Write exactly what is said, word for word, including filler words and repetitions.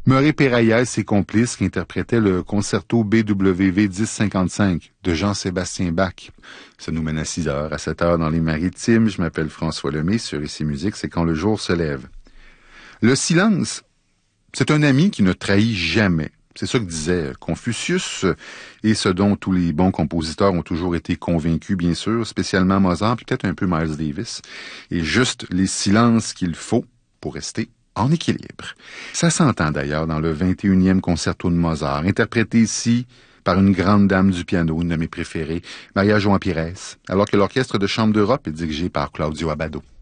Murray Pérayès et ses complices qui interprétaient le concerto B W V dix cinquante-cinq de Jean-Sébastien Bach. Ça nous mène à six heures, à sept heures dans les Maritimes. Je m'appelle François Lemay. Sur Ici Musique, c'est quand le jour se lève. Le silence, c'est un ami qui ne trahit jamais. C'est ça que disait Confucius, et ce dont tous les bons compositeurs ont toujours été convaincus, bien sûr, spécialement Mozart, puis peut-être un peu Miles Davis. Et juste les silences qu'il faut pour rester en équilibre. Ça s'entend d'ailleurs dans le vingt et unième concerto de Mozart, interprété ici par une grande dame du piano, une de mes préférées, Maria João Pires, alors que l'orchestre de chambre d'Europe est dirigé par Claudio Abbado.